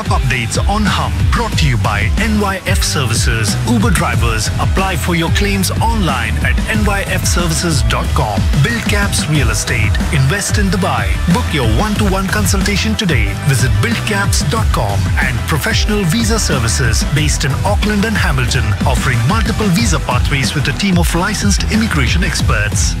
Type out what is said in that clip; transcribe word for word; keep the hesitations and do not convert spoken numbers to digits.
Updates on Hum brought to you by N Y F Services. Uber drivers, apply for your claims online at N Y F services dot com. Build Caps Real Estate. Invest in Dubai. Book your one-to-one consultation today. Visit build caps dot com. And Professional Visa Services based in Auckland and Hamilton, offering multiple visa pathways with a team of licensed immigration experts.